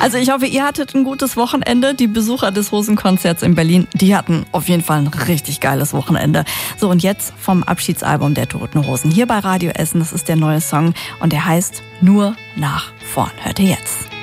Also ich hoffe, ihr hattet ein gutes Wochenende. Die Besucher des Hosenkonzerts in Berlin, die hatten auf jeden Fall ein richtig geiles Wochenende. So, und jetzt vom Abschiedsalbum der Toten Hosen hier bei Radio Essen. Das ist der neue Song und der heißt Nur nach vorn. Hört ihr jetzt.